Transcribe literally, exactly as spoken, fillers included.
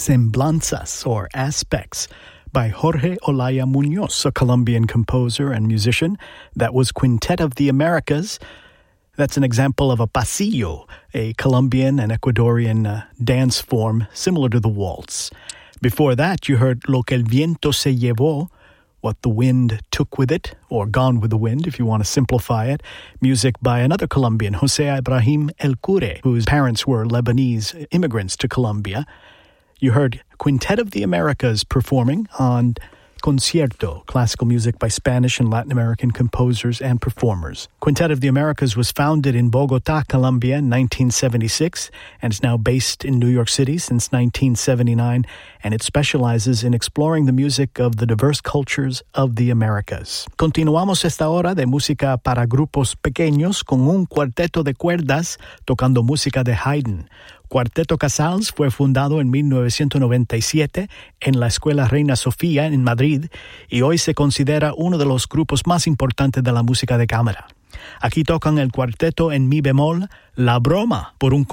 Semblanzas, or Aspects, by Jorge Olaya Munoz, a Colombian composer and musician. That was Quintet of the Americas. That's an example of a pasillo, a Colombian and Ecuadorian uh, dance form similar to the waltz. Before that, you heard Lo que el viento se llevó, what the wind took with it, or Gone with the Wind, if you want to simplify it. Music by another Colombian, Jose Ibrahim El Cure, whose parents were Lebanese immigrants to Colombia. You heard Quintet of the Americas performing on Concierto, classical music by Spanish and Latin American composers and performers. Quintet of the Americas was founded in Bogotá, Colombia in nineteen seventy-six and is now based in New York City since nineteen seventy-nine, and it specializes in exploring the music of the diverse cultures of the Americas. Continuamos esta hora de música para grupos pequeños con un cuarteto de cuerdas tocando música de Haydn. Cuarteto Casals fue fundado en mil novecientos noventa y siete en la Escuela Reina Sofía en Madrid y hoy se considera uno de los grupos más importantes de la música de cámara. Aquí tocan el cuarteto en mi bemol, La Broma, por un